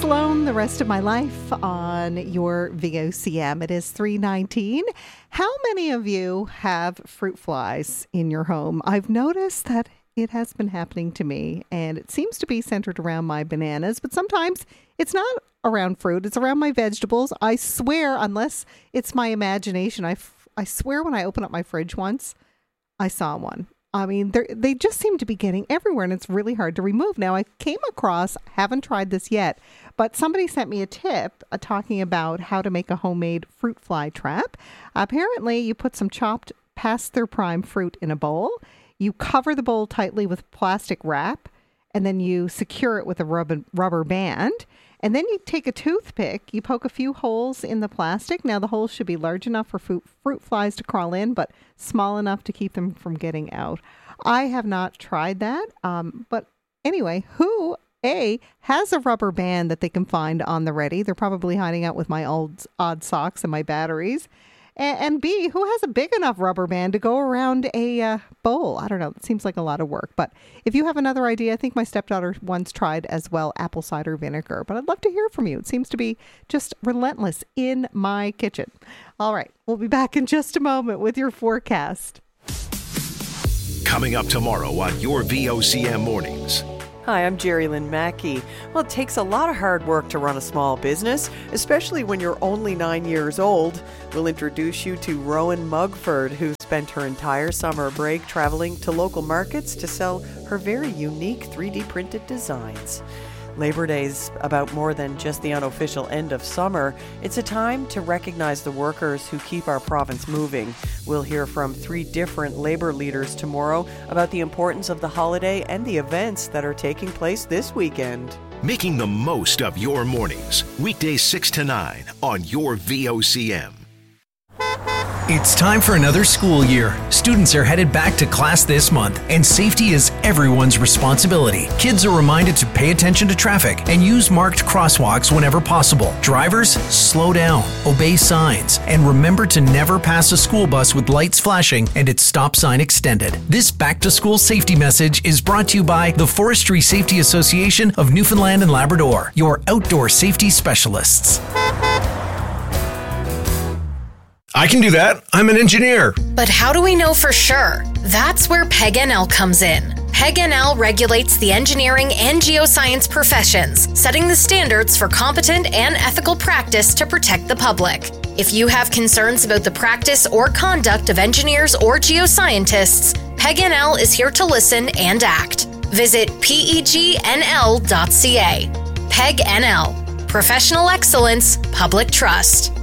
Sloan, the rest of my life on your VOCM. It is 3:19. How many of you have fruit flies in your home? I've noticed that it has been happening to me, and it seems to be centered around my bananas, but sometimes it's not around fruit. It's around my vegetables. I swear, unless it's my imagination, I swear when I opened up my fridge once, I saw one. I mean, they just seem to be getting everywhere, and it's really hard to remove. Now, I came across, haven't tried this yet, but somebody sent me a tip talking about how to make a homemade fruit fly trap. Apparently, you put some chopped past their prime fruit in a bowl. You cover the bowl tightly with plastic wrap, and then you secure it with a rubber band. And then you take a toothpick, you poke a few holes in the plastic. Now, the holes should be large enough for fruit flies to crawl in, but small enough to keep them from getting out. I have not tried that. But anyway, who, A, has a rubber band that they can find on the ready? They're probably hiding out with my odd socks and my batteries. And B, who has a big enough rubber band to go around a bowl? I don't know. It seems like a lot of work. But if you have another idea, I think my stepdaughter once tried as well apple cider vinegar. But I'd love to hear from you. It seems to be just relentless in my kitchen. All right. We'll be back in just a moment with your forecast. Coming up tomorrow on your VOCM Mornings. Hi, I'm Jerry Lynn Mackey. Well, it takes a lot of hard work to run a small business, especially when you're only 9 years old. We'll introduce you to Rowan Mugford, who spent her entire summer break traveling to local markets to sell her very unique 3D printed designs. Labor Day's about more than just the unofficial end of summer. It's a time to recognize the workers who keep our province moving. We'll hear from 3 different labor leaders tomorrow about the importance of the holiday and the events that are taking place this weekend. Making the most of your mornings. Weekdays 6 to 9 on your VOCM. It's time for another school year. Students are headed back to class this month, and safety is everyone's responsibility. Kids are reminded to pay attention to traffic and use marked crosswalks whenever possible. Drivers, slow down, obey signs, and remember to never pass a school bus with lights flashing and its stop sign extended. This back-to-school safety message is brought to you by the Forestry Safety Association of Newfoundland and Labrador, your outdoor safety specialists. I can do that. I'm an engineer. But how do we know for sure? That's where PEG-NL comes in. PEG-NL regulates the engineering and geoscience professions, setting the standards for competent and ethical practice to protect the public. If you have concerns about the practice or conduct of engineers or geoscientists, PEG-NL is here to listen and act. Visit pegnl.ca. PEG-NL. Professional excellence, public trust.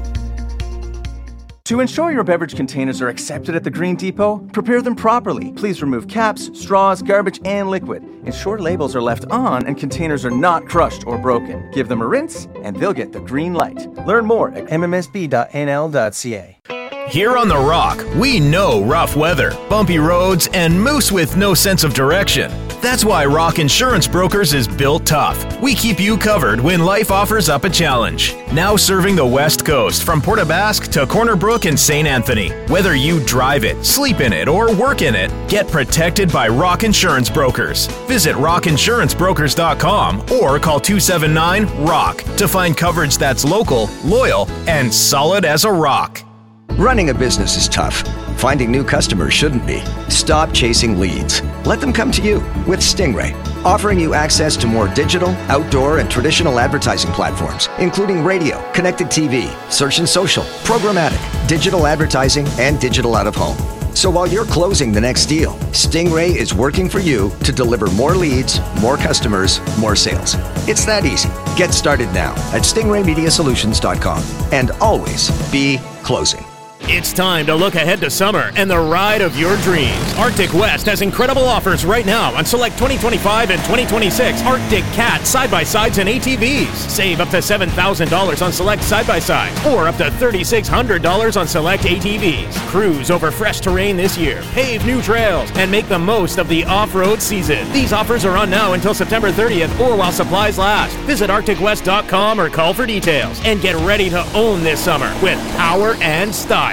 To ensure your beverage containers are accepted at the Green Depot, prepare them properly. Please remove caps, straws, garbage, and liquid. Ensure labels are left on and containers are not crushed or broken. Give them a rinse, and they'll get the green light. Learn more at mmsb.nl.ca. Here on The Rock, we know rough weather, bumpy roads, and moose with no sense of direction. That's why Rock Insurance Brokers is built tough. We keep you covered when life offers up a challenge. Now serving the West Coast from Port aux Basques to Corner Brook and St. Anthony. Whether you drive it, sleep in it, or work in it, get protected by Rock Insurance Brokers. Visit rockinsurancebrokers.com or call 279-ROCK to find coverage that's local, loyal, and solid as a rock. Running a business is tough. Finding new customers shouldn't be. Stop chasing leads. Let them come to you with Stingray, offering you access to more digital, outdoor, and traditional advertising platforms, including radio, connected TV, search and social, programmatic, digital advertising, and digital out-of-home. So while you're closing the next deal, Stingray is working for you to deliver more leads, more customers, more sales. It's that easy. Get started now at stingraymediasolutions.com and always be closing. It's time to look ahead to summer and the ride of your dreams. Arctic West has incredible offers right now on select 2025 and 2026 Arctic Cat side-by-sides and ATVs. Save up to $7,000 on select side-by-sides or up to $3,600 on select ATVs. Cruise over fresh terrain this year, pave new trails, and make the most of the off-road season. These offers are on now until September 30th or while supplies last. Visit arcticwest.com or call for details and get ready to own this summer with power and style.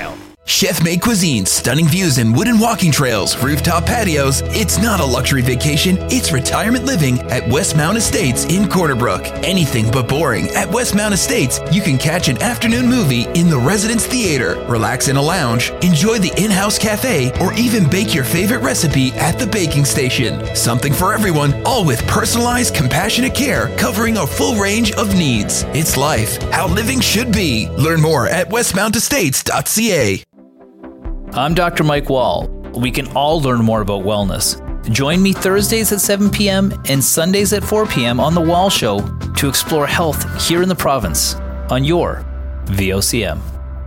Chef-made cuisine, stunning views and wooden walking trails, rooftop patios. It's not a luxury vacation, it's retirement living at Westmount Estates in Corner Brook. Anything but boring. At Westmount Estates, you can catch an afternoon movie in the Residence Theater, relax in a lounge, enjoy the in-house cafe, or even bake your favorite recipe at the baking station. Something for everyone, all with personalized, compassionate care covering a full range of needs. It's life, how living should be. Learn more at westmountestates.ca. I'm Dr. Mike Wall. We can all learn more about wellness. Join me Thursdays at 7 p.m. and Sundays at 4 p.m. on The Wall Show to explore health here in the province on your VOCM.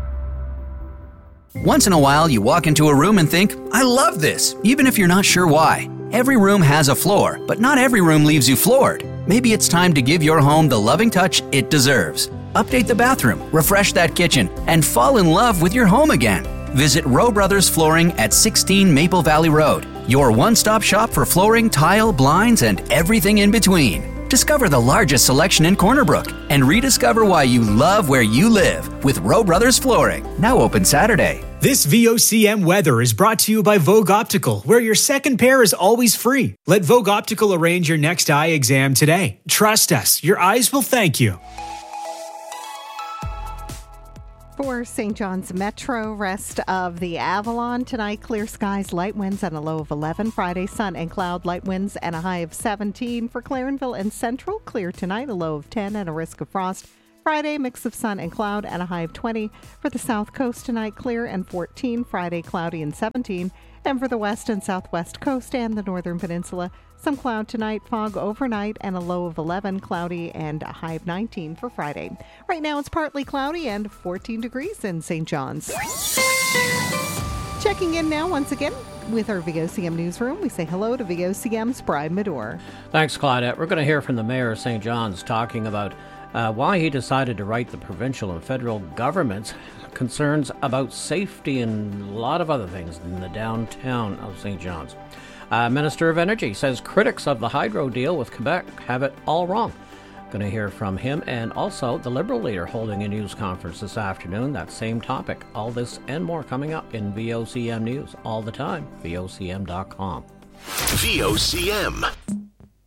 Once in a while, you walk into a room and think, I love this, even if you're not sure why. Every room has a floor, but not every room leaves you floored. Maybe it's time to give your home the loving touch it deserves. Update the bathroom, refresh that kitchen, and fall in love with your home again. Visit Rowe Brothers Flooring at 16 Maple Valley Road, your one-stop shop for flooring, tile, blinds, and everything in between. Discover the largest selection in Corner Brook and rediscover why you love where you live with Rowe Brothers Flooring. Now open Saturday. This VOCM weather is brought to you by Vogue Optical, where your second pair is always free. Let Vogue Optical arrange your next eye exam today. Trust us, your eyes will thank you. For St. John's Metro, rest of the Avalon. Tonight, clear skies, light winds, and a low of 11. Friday, sun and cloud, light winds, and a high of 17. For Clarenville and Central, clear tonight, a low of 10 and a risk of frost. Friday, mix of sun and cloud, and a high of 20. For the South Coast tonight, clear and 14. Friday, cloudy and 17. And for the West and Southwest Coast and the Northern Peninsula, some cloud tonight, fog overnight, and a low of 11, cloudy, and a high of 19 for Friday. Right now, it's partly cloudy and 14 degrees in St. John's. Checking in now once again with our VOCM newsroom. We say hello to VOCM's Brian Medore. Thanks, Claudette. We're going to hear from the mayor of St. John's talking about why he decided to write the provincial and federal government's concerns about safety and a lot of other things in the downtown of St. John's. Minister of Energy says critics of the hydro deal with Quebec have it all wrong. Going to hear from him, and also the Liberal leader holding a news conference this afternoon. That same topic. All this and more coming up in VOCM News all the time. VOCM.com. VOCM.